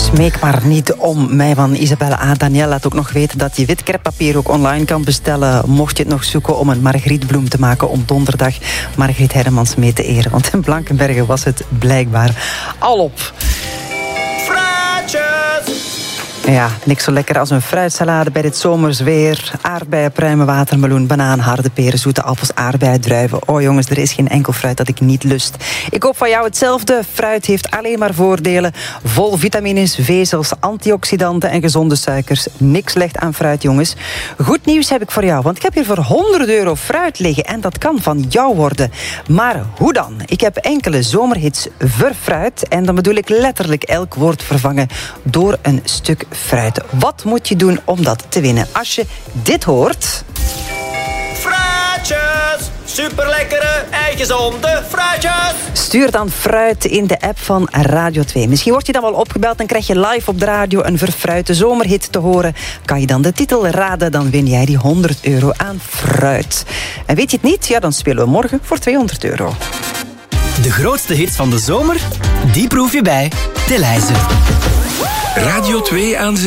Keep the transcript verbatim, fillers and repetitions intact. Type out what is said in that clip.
Smeek maar niet om mij van Isabelle A. Daniel laat ook nog weten dat je wit kreppapier ook online kan bestellen. Mocht je het nog zoeken om een margrietbloem te maken om donderdag Margriet Hermans mee te eren. Want in Blankenberge was het blijkbaar al op. Ja, niks zo lekker als een fruitsalade bij dit zomers weer. Aardbeien, pruimen, watermeloen, banaan, harde peren, zoete appels, aardbeien, druiven. Oh jongens, er is geen enkel fruit dat ik niet lust. Ik hoop van jou hetzelfde. Fruit heeft alleen maar voordelen. Vol vitamines, vezels, antioxidanten en gezonde suikers. Niks slecht aan fruit, jongens. Goed nieuws heb ik voor jou, want ik heb hier voor honderd euro fruit liggen. En dat kan van jou worden. Maar hoe dan? Ik heb enkele zomerhits verfruit. En dan bedoel ik letterlijk elk woord vervangen door een stuk fruit. Wat moet je doen om dat te winnen? Als je dit hoort... Fruitjes! Superlekkere en gezonde fruitjes! Stuur dan fruit in de app van Radio twee. Misschien word je dan wel opgebeld en krijg je live op de radio een verfruite zomerhit te horen. Kan je dan de titel raden, dan win jij die honderd euro aan fruit. En weet je het niet? Ja, dan spelen we morgen voor tweehonderd euro. De grootste hits van de zomer, die proef je bij De Leize. Radio twee aan